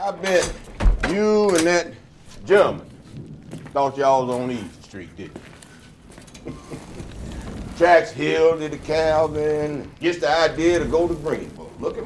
I bet you and that gentleman thought y'all was on East Street, didn't you? Tracks Hill to the Calvin, gets the idea to go to Greenville. Look at